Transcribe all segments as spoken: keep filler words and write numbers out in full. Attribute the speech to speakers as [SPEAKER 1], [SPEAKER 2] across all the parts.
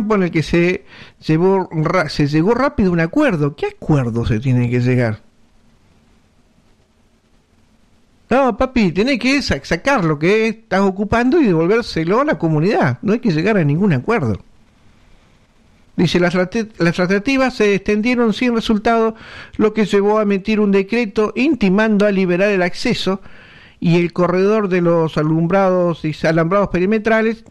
[SPEAKER 1] campo en el que se llevó, se llegó rápido a un acuerdo. ¿Qué acuerdo se tiene que llegar? No, papi, tenés que sacar lo que estás ocupando y devolvérselo a la comunidad. No hay que llegar a ningún acuerdo. Dice, las, las tratativas se extendieron sin resultado, lo que llevó a emitir un decreto intimando a liberar el acceso y el corredor de los alumbrados y alambrados perimetrales,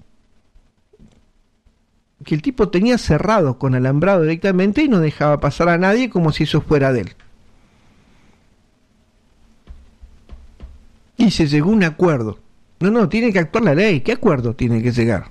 [SPEAKER 1] que el tipo tenía cerrado con alambrado directamente y no dejaba pasar a nadie como si eso fuera de él. Y se llegó a un acuerdo. No, no, tiene que actuar la ley. ¿Qué acuerdo tiene que llegar?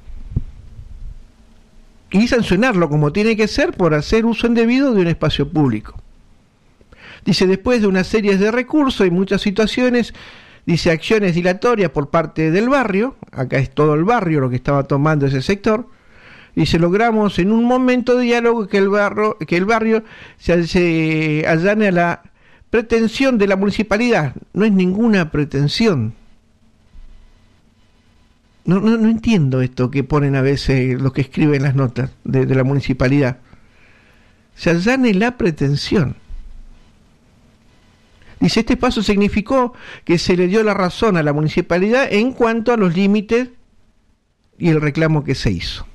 [SPEAKER 1] Y sancionarlo como tiene que ser por hacer uso indebido de un espacio público. Dice, después de una serie de recursos y muchas situaciones, dice, acciones dilatorias por parte del barrio, acá es todo el barrio lo que estaba tomando ese sector, dice, logramos en un momento de diálogo que el barrio, que el barrio se, se allane a la pretensión de la municipalidad. No es ninguna pretensión. No, no, no entiendo esto que ponen a veces los que escriben las notas de, de la municipalidad. Se allane la pretensión. Dice, este paso significó que se le dio la razón a la municipalidad en cuanto a los límites y el reclamo que se hizo.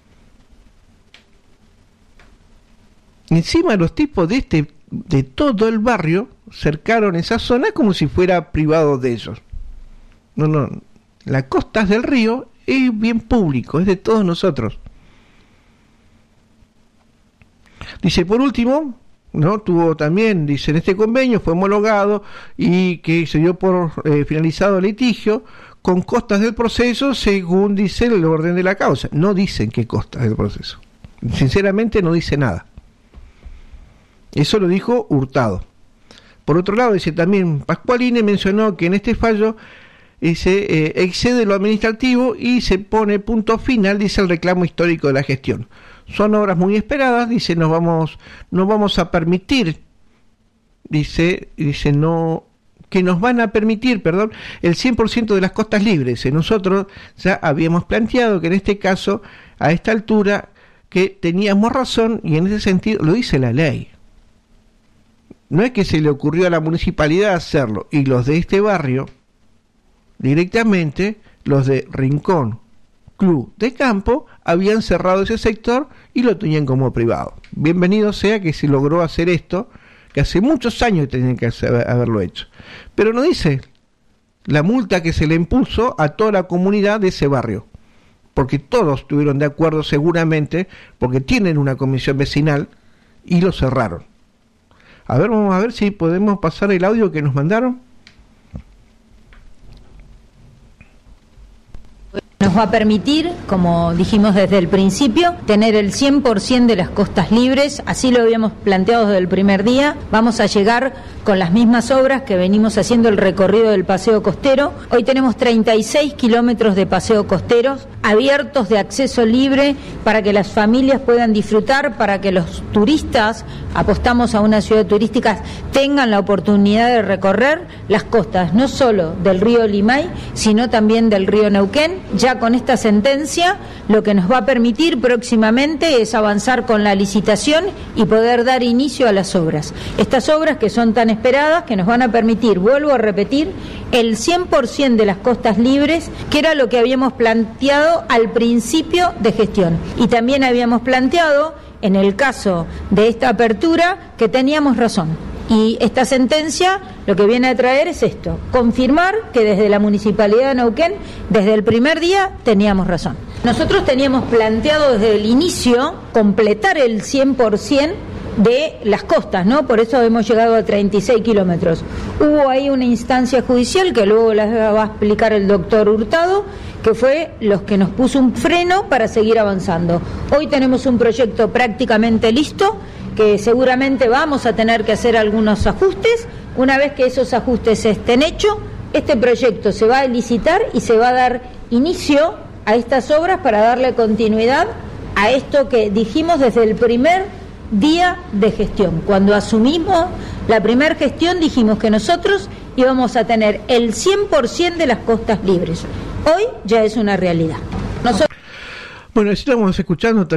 [SPEAKER 1] Encima los tipos de este de todo el barrio cercaron esa zona como si fuera privado de ellos. No, no, las costas del río es bien público, es de todos nosotros. Dice, por último, no tuvo también, dice, en este convenio fue homologado y que se dio por eh, finalizado el litigio con costas del proceso según dice el orden de la causa. No dicen qué costas del proceso. Sinceramente no dice nada. Eso lo dijo Hurtado. Por otro lado, dice también Pascualini mencionó que en este fallo dice, eh, excede lo administrativo y se pone punto final, dice, el reclamo histórico de la gestión. Son obras muy esperadas, dice, nos vamos, no vamos a permitir, dice, dice, no, que nos van a permitir, perdón, el cien por ciento de las costas libres. Y nosotros ya habíamos planteado que en este caso, a esta altura, que teníamos razón, y en ese sentido lo dice la ley. No es que se le ocurrió a la municipalidad hacerlo, y los de este barrio, directamente, los de Rincón, Club de Campo, habían cerrado ese sector y lo tenían como privado. Bienvenido sea que se logró hacer esto, que hace muchos años tenían que hacer, haberlo hecho. Pero no dice la multa que se le impuso a toda la comunidad de ese barrio, porque todos estuvieron de acuerdo seguramente, porque tienen una comisión vecinal, y lo cerraron. A ver, vamos a ver si podemos pasar el audio que nos mandaron.
[SPEAKER 2] Nos va a permitir, como dijimos desde el principio, tener el cien por ciento de las costas libres. Así lo habíamos planteado desde el primer día. Vamos a llegar con las mismas obras que venimos haciendo el recorrido del paseo costero. Hoy tenemos treinta y seis kilómetros de paseo costeros abiertos de acceso libre para que las familias puedan disfrutar, para que los turistas, apostamos a una ciudad turística, tengan la oportunidad de recorrer las costas, no solo del río Limay, sino también del río Neuquén. Ya con esta sentencia, lo que nos va a permitir próximamente es avanzar con la licitación y poder dar inicio a las obras. Estas obras que son tan esperadas, que nos van a permitir, vuelvo a repetir, el cien por ciento de las costas libres, que era lo que habíamos planteado al principio de gestión. Y también habíamos planteado, en el caso de esta apertura, que teníamos razón. Y esta sentencia lo que viene a traer es esto, confirmar que desde la Municipalidad de Neuquén, desde el primer día, teníamos razón. Nosotros teníamos planteado desde el inicio completar el cien por ciento de las costas, ¿no? Por eso hemos llegado a treinta y seis kilómetros. Hubo ahí una instancia judicial que luego la va a explicar el doctor Hurtado, que fue los que nos puso un freno para seguir avanzando. Hoy tenemos un proyecto prácticamente listo, que seguramente vamos a tener que hacer algunos ajustes. Una vez que esos ajustes estén hechos, este proyecto se va a licitar y se va a dar inicio a estas obras para darle continuidad a esto que dijimos desde el primer día de gestión. Cuando asumimos la primera gestión dijimos que nosotros íbamos a tener el cien por ciento de las costas libres. Hoy ya es una realidad. Nosotros...
[SPEAKER 1] Bueno, estamos escuchando